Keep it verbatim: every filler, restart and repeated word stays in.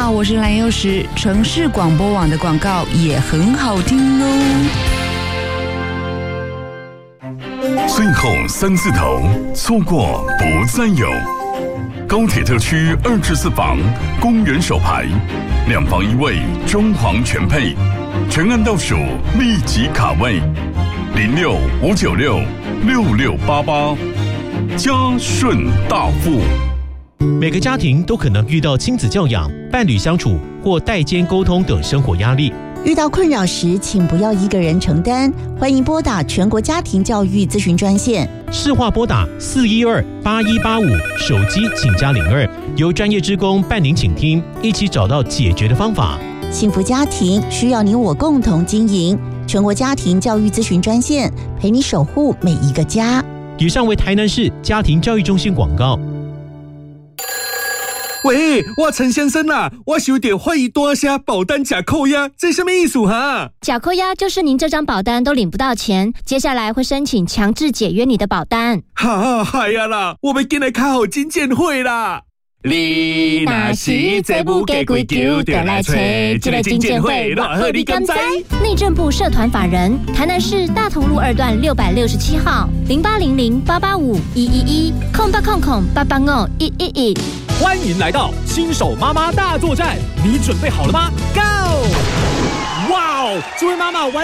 好，我是蓝幼时。城市广播网的广告也很好听哦。 最后三字头，错过不再有。高铁特区二至四房，公园首排，两房一卫，装潢全配，全案倒数，立即卡位，零六五九六六六八八，嘉顺大富。 每个家庭都可能遇到亲子教养、伴侣相处或代间沟通等生活压力。 遇到困扰时，请不要一个人承担，欢迎拨打全国家庭教育咨询专线， 市话拨打四一二八一八五，手机请加零二，由专业志工伴您倾听，一起找到解决的方法。 幸福家庭需要你我共同经营，全国家庭教育咨询专线，陪你守护每一个家。 以上为台南市家庭教育中心广告。 喂，我陈先生啊，我有点怀疑多下保单假扣押，这什么意思哈？ 假扣押就是您这张保单都领不到钱，接下来会申请强制解约你的保单。 哈，嗨呀啦，我们今来开好金鉴会啦！你若是这不给归咎，就来找这个金鉴会，若好你敢知？ 内政部社团法人台南市大同路二段六百六十七号零八零零八八五一一一空八空空八八五一一一。 欢迎来到新手妈妈大作战，你准备好了吗 ？Go！ 哇哦，这位妈妈完